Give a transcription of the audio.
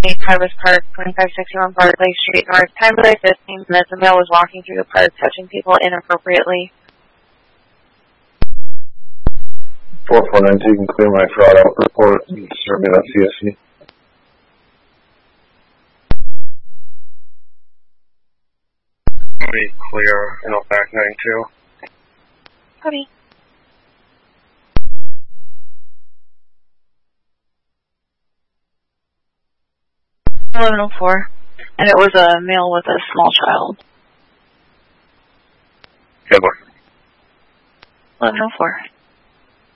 Travis Park, 2561 Barclay Street North. Time of 15 minutes, a male was walking through the park, touching people inappropriately. 4492, you can clear my fraud out report and serve me that CSC. We clear Outback 92. Copy. $1104, and it was a male with a small child. Good one. 1104.